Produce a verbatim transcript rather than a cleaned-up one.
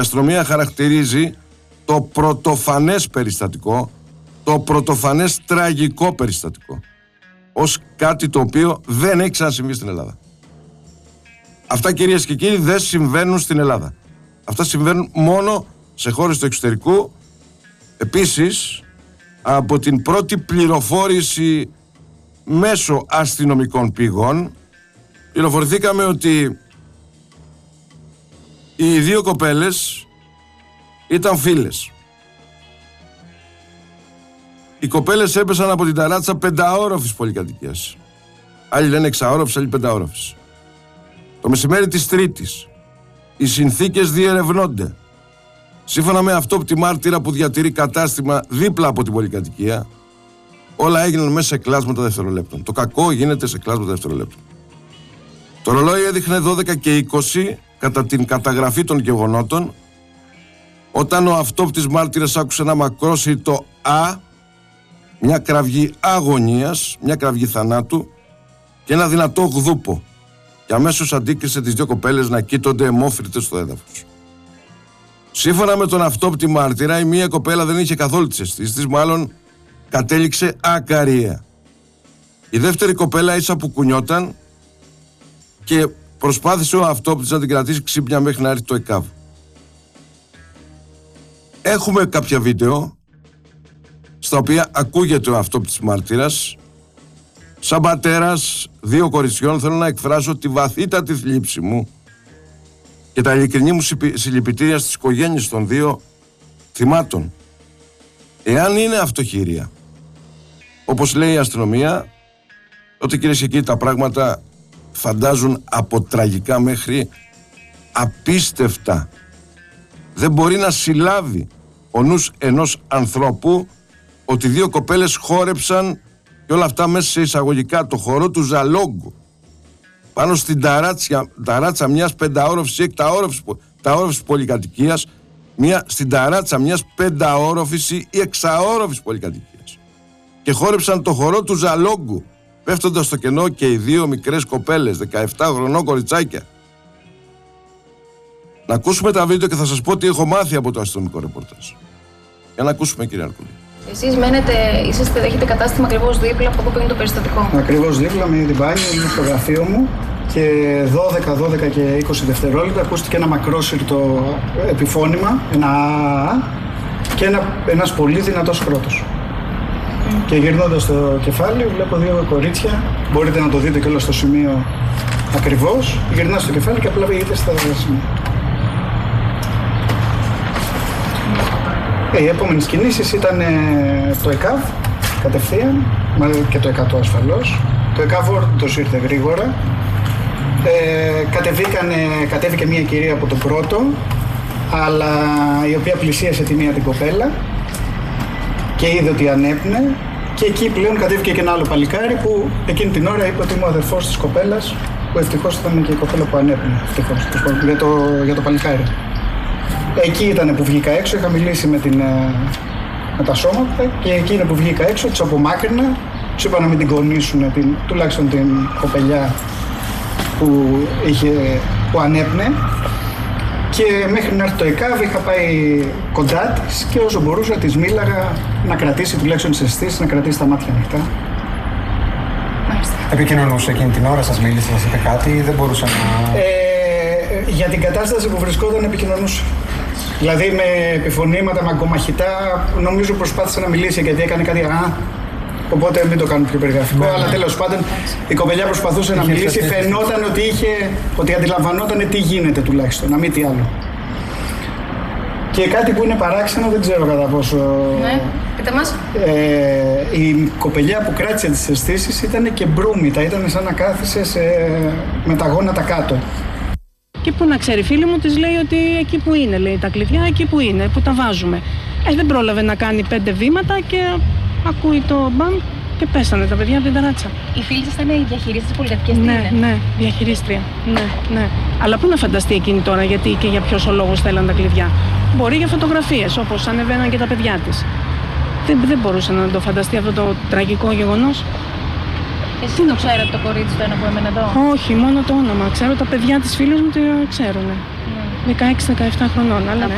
αστυνομία χαρακτηρίζει το πρωτοφανές περιστατικό, το πρωτοφανές τραγικό περιστατικό, ως κάτι το οποίο δεν έχει ξανασυμβεί στην Ελλάδα. Αυτά, κυρίες και κύριοι, δεν συμβαίνουν στην Ελλάδα. Αυτά συμβαίνουν μόνο σε χώρες του εξωτερικού. Επίσης, από την πρώτη πληροφόρηση μέσω αστυνομικών πηγών, πληροφορηθήκαμε ότι οι δύο κοπέλες ήταν φίλες. Οι κοπέλες έπεσαν από την ταράτσα πενταόροφης πολυκατοικίας. Άλλοι λένε εξαόροφης, άλλοι πενταόροφης. Το μεσημέρι της Τρίτης οι συνθήκες διερευνώνται. Σύμφωνα με αυτόπτη μάρτυρα που διατηρεί κατάστημα δίπλα από την πολυκατοικία, όλα έγιναν μέσα σε κλάσματα δευτερολέπτων. Το κακό γίνεται σε κλάσματα δευτερολέπτων. Το ρολόι έδειχνε δώδεκα και είκοσι κατά την καταγραφή των γεγονότων, όταν ο αυτόπτης μάρτυρας άκουσε ένα μακρόσυρτο «Α», μια κραυγή αγωνίας, μια κραυγή θανάτου και ένα δυνατό γδούπο, και αμέσως αντίκρισε τις δύο κοπέλες να κοίτονται αιμόφυρτες στο έδαφος. Σύμφωνα με τον αυτόπτη μάρτυρα, η μία κοπέλα δεν είχε καθόλου τις αισθήσεις της, μάλλον κατέληξε ακαρία. Η δεύτερη κοπέλα ίσα που κουνιόταν και προσπάθησε ο αυτόπτης να την κρατήσει ξύπνια μέχρι να έρθει το ΕΚΑΒ. Έχουμε κάποια βίντεο στα οποία ακούγεται ο αυτόπτης μάρτυρας. Σαν πατέρας δύο κοριτσιών θέλω να εκφράσω τη βαθύτατη θλίψη μου και τα ειλικρινή μου συλληπιτήρια στις οικογένειες των δύο θυμάτων. Εάν είναι αυτοχειρία, όπως λέει η αστυνομία, τότε, κυρίες και κύριοι, τα πράγματα φαντάζουν από τραγικά μέχρι απίστευτα. Δεν μπορεί να συλλάβει ο νους ενός ανθρώπου ότι δύο κοπέλες χόρεψαν, και όλα αυτά μέσα σε εισαγωγικά, το χορό του Ζαλόγκου, πάνω στην ταράτσα, ταράτσα μιας πενταόροφης ή εκταόροφης πολυκατοικίας, μια, στην ταράτσα μιας πενταόροφης ή εξαόροφης πολυκατοικίας, και χόρεψαν το χορό του Ζαλόγκου, πέφτοντας στο κενό και οι δύο μικρές κοπέλες, δεκαεπτά χρονών κοριτσάκια. Να ακούσουμε τα βίντεο και θα σας πω τι έχω μάθει από το αστυνομικό ρεπορτάζ. Για να ακούσουμε, κύριε Αρκούλη. Εσείς μένετε, είσαστε, έχετε κατάστημα ακριβώς δίπλα από εδώ που είναι το περιστατικό. Ακριβώς δίπλα, με την πάγια, είναι στο γραφείο μου, και δώδεκα, δώδεκα και είκοσι δευτερόλεπτα ακούστηκε ένα μακρόσυρτο επιφώνημα, ένα α, και ένα, ένας πολύ δυνατός κρότος. Mm. Και γυρνώντας το κεφάλι, βλέπω δύο κορίτσια, μπορείτε να το δείτε και όλο στο σημείο ακριβώς. Γυρνά στο κεφάλι και απλά βγείτε στα σημεία. Οι επόμενες κινήσεις ήταν το ΕΚΑΒ κατευθείαν και το εκατό ασφαλώς. Το ΕΚΑΒ όντως ήρθε γρήγορα. Ε, κατεβήκανε, κατέβηκε μια κυρία από το πρώτο, αλλά η οποία πλησίασε τη μία την κοπέλα και είδε ότι ανέπνε, και εκεί πλέον κατέβηκε και ένα άλλο παλικάρι που εκείνη την ώρα είπε ότι είμαι ο αδερφός της κοπέλας, που ευτυχώς ήταν και η κοπέλα που ανέπνε, ευτυχώς, για το, για το παλικάρι. Εκεί ήταν που βγήκα έξω, είχα μιλήσει με, την, με τα σώματα, και εκεί είναι που βγήκα έξω, τους απομάκρυνα, τους είπα να μην την κονίσουν, την, τουλάχιστον την κοπελιά που, είχε, που ανέπνε, και μέχρι να έρθει το ΕΚΑΒ είχα πάει κοντά της και όσο μπορούσα της μίλαγα να κρατήσει τουλάχιστον τις αισθήσεις, να κρατήσει τα μάτια ανοιχτά. Επικοινωνούσε εκείνη την ώρα, σας μίλησε, σας είπε κάτι ή δεν μπορούσε να... Ε, για την κατάσταση που βρισκόταν επικοινωνούσε. Δηλαδή με επιφωνήματα, με αγκομαχητά, νομίζω προσπάθησε να μιλήσει γιατί έκανε κάτι α, οπότε μην το κάνω πιο περιγραφικό, ναι, αλλά ναι. Τέλος πάντων η κοπελιά προσπαθούσε είχε να μιλήσει, φαινόταν ότι, είχε, ότι αντιλαμβανόταν τι γίνεται τουλάχιστον, να μην τι άλλο. Και κάτι που είναι παράξενο, δεν ξέρω κατά πόσο... Ναι, πείτε μας. Ε, η κοπελιά που κράτησε τις αισθήσεις ήταν και μπρούμητα, ήταν σαν να κάθισε σε, με τα γόνατα κάτω. Και που να ξέρει, φίλη μου της λέει ότι εκεί που είναι, λέει, τα κλειδιά, εκεί που είναι, που τα βάζουμε. Ε, δεν πρόλαβε να κάνει πέντε βήματα και ακούει το μπαμ και πέσανε τα παιδιά από την ταράτσα. Η φίλη σας ήταν η διαχειρίστρια της πολυκατοικίας, τι ναι, είναι? Ναι, διαχειρίστρια. Ναι, ναι. Αλλά πού να φανταστεί εκείνη τώρα, γιατί και για ποιος λόγος θέλαν τα κλειδιά. Μπορεί για φωτογραφίες, όπως ανεβαίναν και τα παιδιά της. Δεν, δεν μπορούσε να το φανταστεί αυτό το τραγικό γεγονός. Εσείς το ξέρετε το κορίτσι το ένα που έμενε εδώ? Όχι, μόνο το όνομα. Ξέρω τα παιδιά της φίλης μου το ξέρουν. Ναι. δεκαέξι δεκαεπτά χρονών, αλλά ναι.